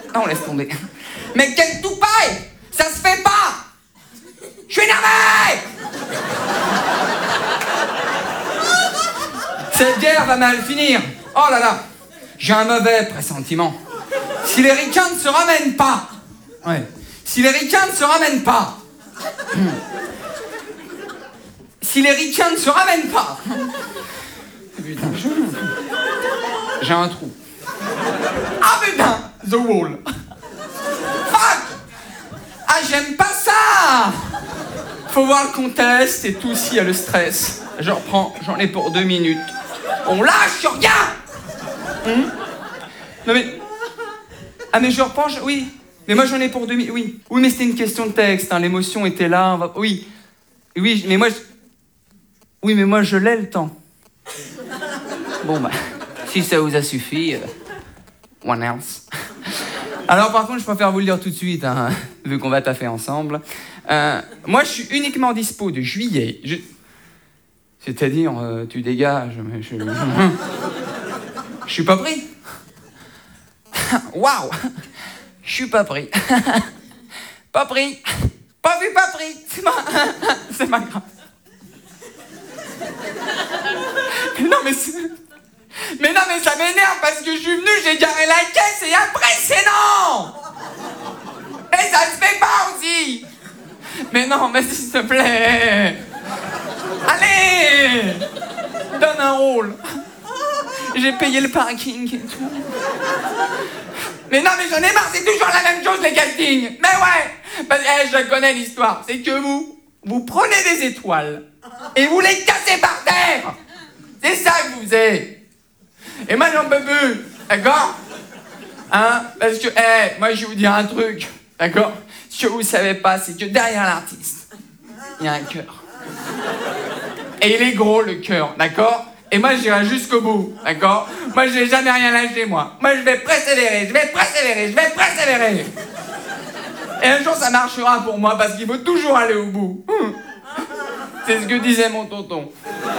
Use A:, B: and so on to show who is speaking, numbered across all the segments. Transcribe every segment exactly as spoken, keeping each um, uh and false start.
A: Non, laisse tomber. Mais quel tout paille! Ça se fait pas! Je suis énervé! Cette guerre va mal finir. Oh là là, j'ai un mauvais pressentiment. Si les ricains ne se ramènent pas, ouais. Si les ricains ne se ramènent pas, si les ricains ne se ramènent pas, putain, j'ai un trou. Ah putain, The Wall. Fuck. Ah, j'aime pas ça. Faut voir le contexte et tout s'il y a le stress. Je reprends, j'en ai pour deux minutes. On lâche sur rien. Hum non mais... Ah mais je reprends, je... oui. Mais moi j'en ai pour deux minutes, oui. Oui mais c'était une question de texte, hein. L'émotion était là, on va... oui. Oui, mais moi je... Oui mais moi je l'ai le temps. Bon bah, si ça vous a suffi, euh... one else. Alors par contre je préfère vous le dire tout de suite, hein, vu qu'on va taffer ensemble. Euh, moi je suis uniquement dispo de juillet. Je... C'est-à-dire, euh, tu dégages, mais je... Je suis pas pris. Waouh. Je suis pas pris. Pas pris. Pas vu, pas pris. C'est pas... C'est pas grave. Mais non, mais c'est... Mais non, mais ça m'énerve parce que je suis venu, j'ai garé la caisse et après, c'est non. Et ça se fait pas aussi. Mais non, mais s'il te plaît. Allez. Donne un rôle. J'ai payé le parking et tout. Mais non, mais j'en ai marre, c'est toujours la même chose, les castings. Mais ouais. Parce que, eh, je connais l'histoire. C'est que vous, vous prenez des étoiles et vous les cassez par terre. C'est ça que vous faites. Et moi, j'en peux plus. D'accord? Hein? Parce que, eh, moi, je vais vous dire un truc. D'accord? Ce que vous savez pas, c'est que derrière l'artiste, il y a un cœur. Et il est gros, le cœur. D'accord? Et moi, j'irai jusqu'au bout, d'accord? Moi, je vais jamais rien lâcher, moi. Moi, je vais persévérer, je vais persévérer, je vais persévérer. Et un jour, ça marchera pour moi, parce qu'il faut toujours aller au bout. C'est ce que disait mon tonton.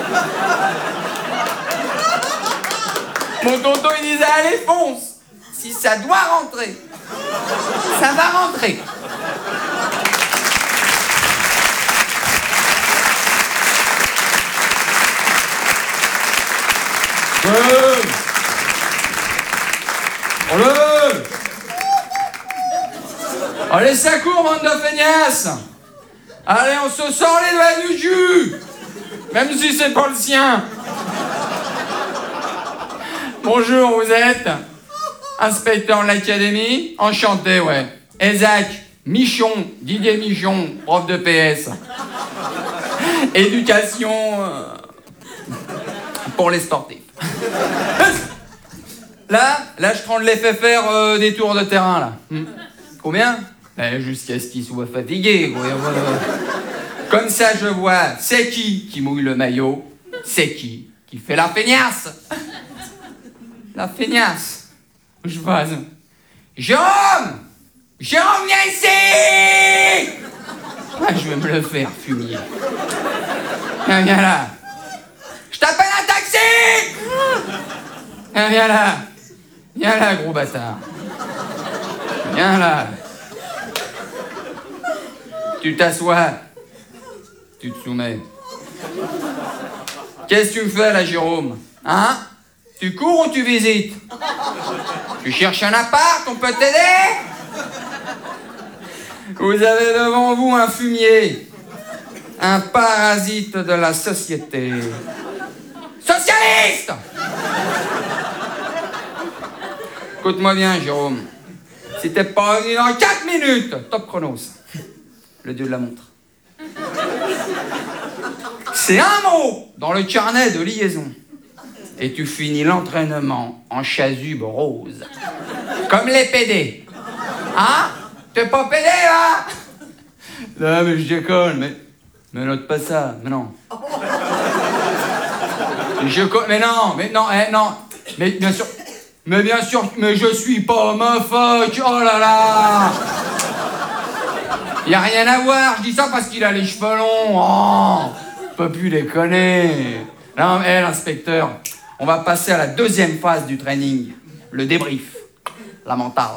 A: Mon tonton, il disait, allez, fonce. Si ça doit rentrer, ça va rentrer. Ouais. Allez. Allez, ça court, bande de feignasses. Allez, on se sort les doigts du jus. Même si c'est pas le sien. Bonjour, vous êtes inspecteur de l'académie? Enchanté, ouais. Isaac Michon, Didier Michon, prof de P S. Éducation euh, pour les sportifs. Là, là, je prends de l'effet faire euh, des tours de terrain, là. Hmm. Combien? Ben, jusqu'à ce qu'il soit fatigué. Comme ça, je vois, c'est qui qui mouille le maillot? C'est qui qui fait la feignasse? La feignasse. Je vois. Jérôme! Jérôme, viens ici! Ah, je vais me le faire fumier. Viens, viens là. Je t'appelle un taxi! Viens, viens là. Viens là, gros bâtard. Viens là. Tu t'assois. Tu te soumets. Qu'est-ce que tu me fais là, Jérôme? Hein? Tu cours ou tu visites? Tu cherches un appart, on peut t'aider? Vous avez devant vous un fumier. Un parasite de la société. Socialiste! Écoute-moi bien, Jérôme. Si t'es pas revenu dans quatre minutes, top chronos. Le dieu de la montre. C'est un mot dans le carnet de liaison. Et tu finis l'entraînement en chasuble rose. Comme les pédés. Hein? T'es pas pédé, là? Non, mais je déconne, mais... Mais note pas ça, mais non. Je... Mais non, mais non, eh, non. Mais bien sûr... Mais bien sûr, mais je suis pas homophobe. Oh là là! Y a rien à voir, je dis ça parce qu'il a les cheveux longs. Oh, pas pu déconner. Non, mais l'inspecteur, on va passer à la deuxième phase du training, le débrief, la mentale.